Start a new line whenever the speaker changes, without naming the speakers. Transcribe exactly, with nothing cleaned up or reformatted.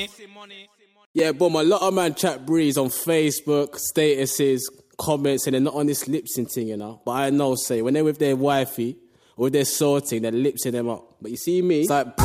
Yeah, boom, a lot of man chat breeze on Facebook, statuses, comments, and they're not on this lip sync thing, you know. But I know, say, when they're with their wifey or with their sorting, they're lipsing them up. But you see me, it's like...